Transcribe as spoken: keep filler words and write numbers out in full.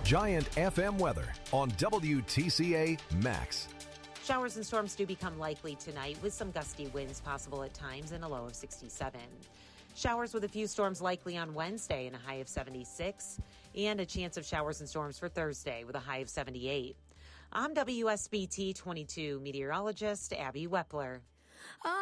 Giant F M weather on W T C A Max. Showers and storms do become likely tonight with some gusty winds possible at times and a low of sixty-seven. Showers with a few storms likely on Wednesday and a high of seventy-six. And a chance of showers and storms for Thursday with a high of seventy-eight. I'm W S B T twenty-two meteorologist Abby Wepler.